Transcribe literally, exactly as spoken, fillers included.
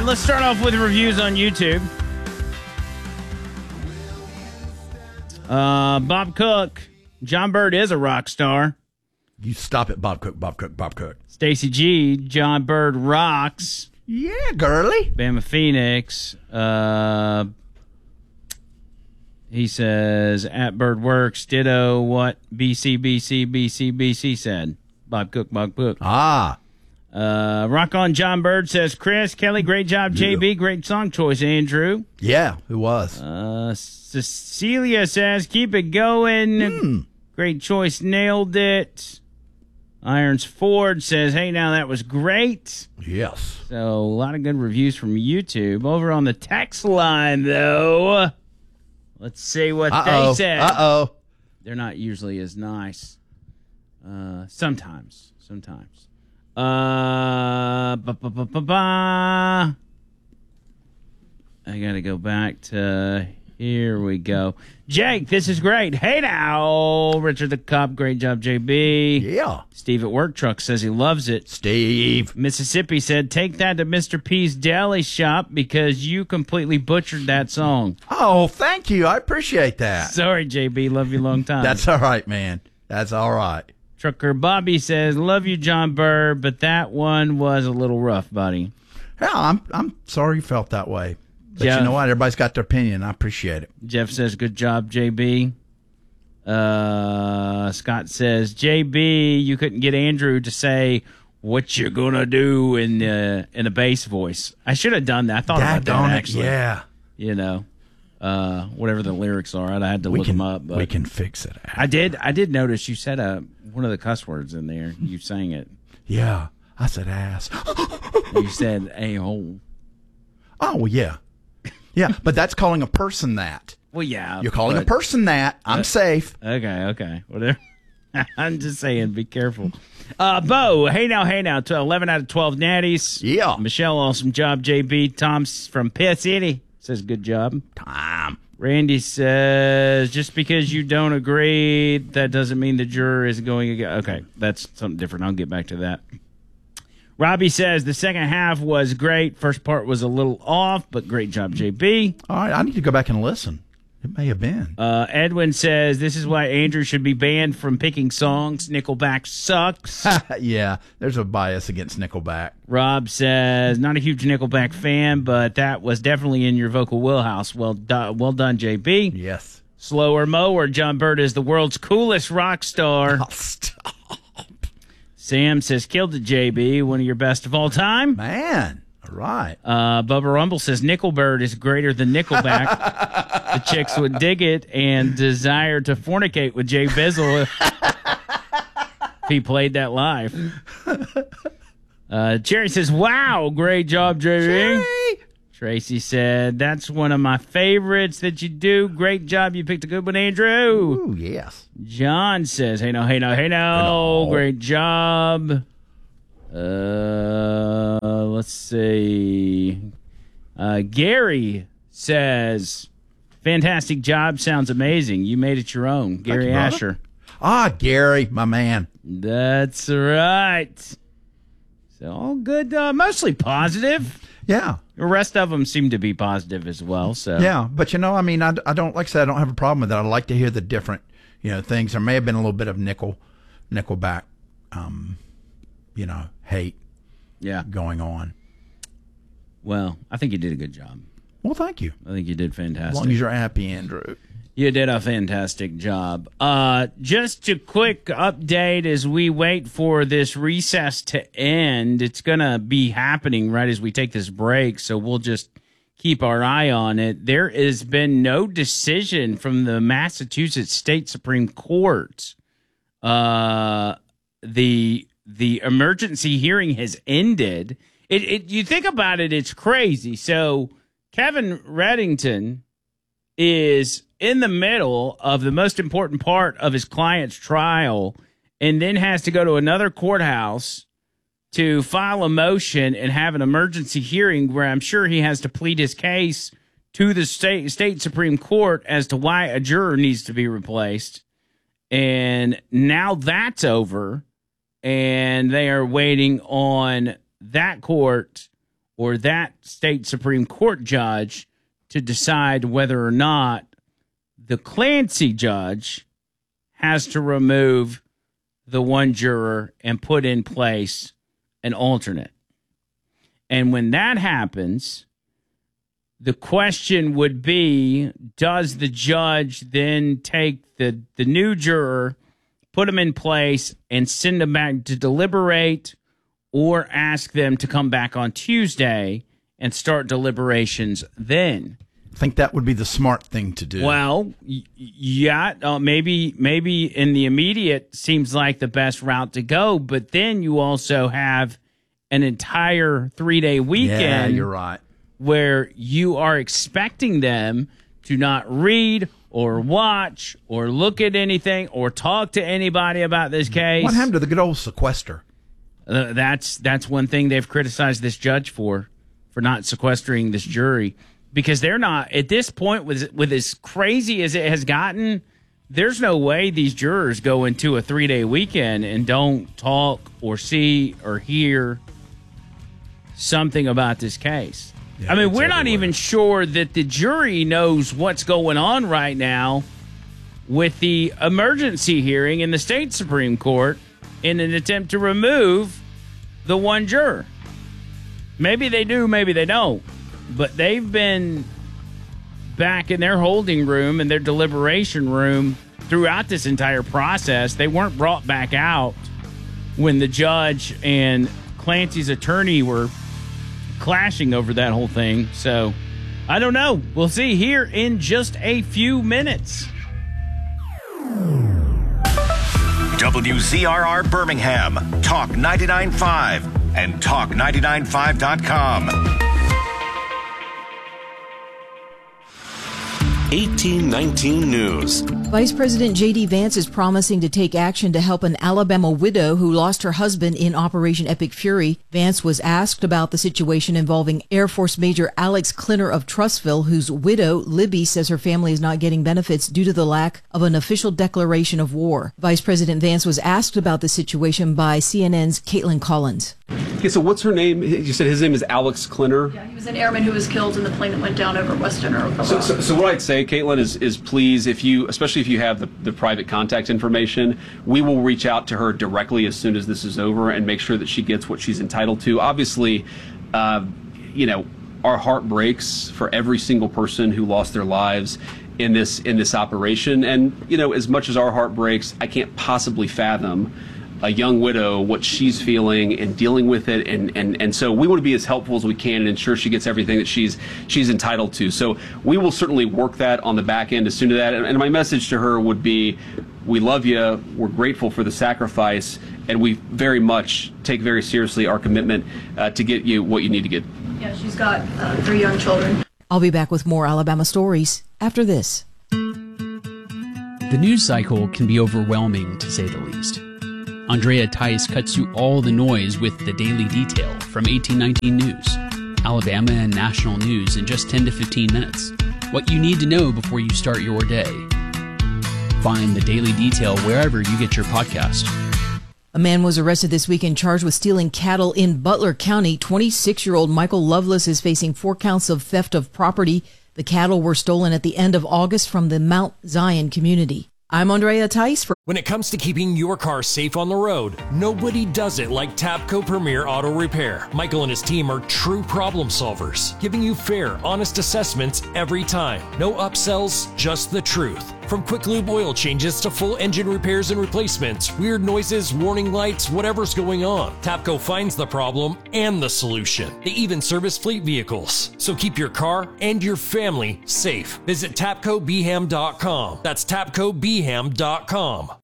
right, let's start off with reviews on YouTube. Uh, Bob Cook. John Bird is a rock star. You stop it, Bob Cook, Bob Cook, Bob Cook. Stacy G. John Bird rocks. Yeah, girly. Bama Phoenix. Uh, he says, at Bird Works, ditto what B C, B C, B C, B C said. Bob Cook, Bob Cook. Ah. Uh, Rock on John Bird says, Chris, Kelly, great job, J B. Great song choice, Andrew. Yeah, who was? Uh, Cecilia says, keep it going. Mm. Great choice, nailed it. Irons Ford says, hey, now that was great. Yes. So, a lot of good reviews from YouTube. Over on the text line, though, let's see what Uh-oh. they said. Uh-oh. They're not usually as nice. Uh, sometimes. Sometimes. Uh, ba, ba, ba, ba, ba. I got to go back to... Here we go. Jake, this is great. Hey now, Richard the Cop. Great job, J B. Yeah. Steve at Work Truck says he loves it. Steve. Mississippi said, take that to Mister P's Deli Shop because you completely butchered that song. Oh, thank you. I appreciate that. Sorry, J B. Love you long time. That's all right, man. That's all right. Trucker Bobby says, love you, John Bird, but that one was a little rough, buddy. Yeah, I'm I'm sorry you felt that way. But Jeff, you know what? Everybody's got their opinion. I appreciate it. Jeff says, good job, J B. Uh, Scott says, J B, you couldn't get Andrew to say what you're going to do in, uh, in a bass voice. I should have done that. I thought That about that, don't it, actually. yeah. You know, uh, whatever the lyrics are. I had to We look can, them up. But we can fix it. I did I did notice you said uh, one of the cuss words in there. You sang it. Yeah. I said ass. You said a-hole. Oh, well, yeah. Yeah, but that's calling a person that. Well, yeah. You're calling but, a person that. I'm uh, safe. Okay, okay. Whatever. I'm just saying, be careful. Uh, Bo, hey now, hey now. To eleven out of twelve natties. Yeah. Michelle, awesome job, J B. Tom from Pitt City says, good job. Tom. Randy says, just because you don't agree, that doesn't mean the juror is going to get. Okay, that's something different. I'll get back to that. Robbie says, the second half was great. First part was a little off, but great job, J B. All right, I need to go back and listen. It may have been. Uh, Edwin says, this is why Andrew should be banned from picking songs. Nickelback sucks. Yeah, there's a bias against Nickelback. Rob says, not a huge Nickelback fan, but that was definitely in your vocal wheelhouse. Well, do- well done, J B. Yes. Slower Mower, John Bird is the world's coolest rock star. Oh, stop. Sam says, killed it, J B. One of your best of all time. Man, all right. Uh, Bubba Rumble says, Nickelbird is greater than Nickelback. The chicks would dig it and desire to fornicate with Jay Bizzle if, if he played that live. Uh, Jerry says, wow, great job, J B. Jerry. Tracy said, that's one of my favorites that you do. Great job. You picked a good one, Andrew. Ooh, yes. John says, hey, no, hey, no, hey, no. no. Great job. Uh, let's see. Uh, Gary says, fantastic job. Sounds amazing. You made it your own. Gary you, brother. Asher. Ah, Gary, my man. That's right. So all good, uh, mostly positive. Yeah. The rest of them seem to be positive as well. So Yeah, but you know, I mean, I, I don't, like I said, I don't have a problem with that. I like to hear the different, you know, things. There may have been a little bit of nickel, Nickelback, um, you know, hate yeah. going on. Well, I think you did a good job. Well, thank you. I think you did fantastic. As long as you're happy, Andrew. You did a fantastic job. Uh, just a quick update as we wait for this recess to end. It's going to be happening right as we take this break, so we'll just keep our eye on it. There has been no decision from the Massachusetts State Supreme Court. Uh, the the emergency hearing has ended. It, it you think about it, it's crazy. So Kevin Reddington is in the middle of the most important part of his client's trial and then has to go to another courthouse to file a motion and have an emergency hearing where I'm sure he has to plead his case to the state state Supreme Court as to why a juror needs to be replaced. And now that's over, and they are waiting on that court or that state Supreme Court judge to decide whether or not the Clancy judge has to remove the one juror and put in place an alternate. And when that happens, the question would be, does the judge then take the, the new juror, put them in place, and send them back to deliberate, or ask them to come back on Tuesday and start deliberations then? I think that would be the smart thing to do. Well, y- yeah, uh, maybe maybe in the immediate seems like the best route to go, but then you also have an entire three-day weekend. Yeah, you're right. Where you are expecting them to not read or watch or look at anything or talk to anybody about this case. What happened to the good old sequester? Uh, that's that's one thing they've criticized this judge for, for not sequestering this jury. Because they're not, at this point, with, with as crazy as it has gotten, there's no way these jurors go into a three-day weekend and don't talk or see or hear something about this case. Yeah, I mean, we're not even sure that the jury knows what's going on right now with the emergency hearing in the state Supreme Court in an attempt to remove the one juror. Maybe they do, maybe they don't. But they've been back in their holding room and their deliberation room throughout this entire process. They weren't brought back out when the judge and Clancy's attorney were clashing over that whole thing. So, I don't know. We'll see here in just a few minutes. W Z R R Birmingham, Talk ninety-nine point five, and talk ninety-nine five dot com. eighteen nineteen News. Vice President J D. Vance is promising to take action to help an Alabama widow who lost her husband in Operation Epic Fury. Vance was asked about the situation involving Air Force Major Alex Klinner of Trussville, whose widow, Libby, says her family is not getting benefits due to the lack of an official declaration of war. Vice President Vance was asked about the situation by C N N's Caitlin Collins. Okay, so what's her name? You said his name is Alex Klinner? Yeah, he was an airman who was killed in the plane that went down over Western Oklahoma. So, so, so what I'd say, Caitlin, is, is please, if you, especially if you have the, the private contact information, we will reach out to her directly as soon as this is over and make sure that she gets what she's entitled to. Obviously, uh, you know, our heart breaks for every single person who lost their lives in this in this operation. And, you know, as much as our heart breaks, I can't possibly fathom a young widow, what she's feeling and dealing with it, and, and, and so we want to be as helpful as we can and ensure she gets everything that she's she's entitled to. So we will certainly work that on the back end as soon as that. And, and my message to her would be, we love you, we're grateful for the sacrifice, and we very much take very seriously our commitment uh, to get you what you need to get. Yeah, she's got uh, three young children. I'll be back with more Alabama stories after this. The news cycle can be overwhelming, to say the least. Andrea Tice cuts through all the noise with the Daily Detail from eighteen nineteen News. Alabama and national news in just ten to fifteen minutes. What you need to know before you start your day. Find the Daily Detail wherever you get your podcast. A man was arrested this weekend charged with stealing cattle in Butler County. twenty-six-year-old Michael Lovelace is facing four counts of theft of property. The cattle were stolen at the end of August from the Mount Zion community. I'm Andrea Tice. For- when it comes to keeping your car safe on the road, nobody does it like Tapco Premier Auto Repair. Michael and his team are true problem solvers, giving you fair, honest assessments every time. No upsells, just the truth. From quick lube oil changes to full engine repairs and replacements, weird noises, warning lights, whatever's going on, Tapco finds the problem and the solution. They even service fleet vehicles. So keep your car and your family safe. Visit tapco b ham dot com. That's tapco b ham dot com.